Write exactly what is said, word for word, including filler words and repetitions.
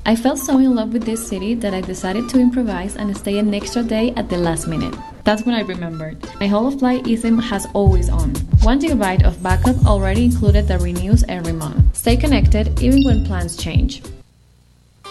I felt so in love with this city that I decided to improvise and stay an extra day at the last minute. That's when I remembered. My Holofly eSIM has always on. one gigabyte of backup already included that renews every month. Stay connected even when plans change.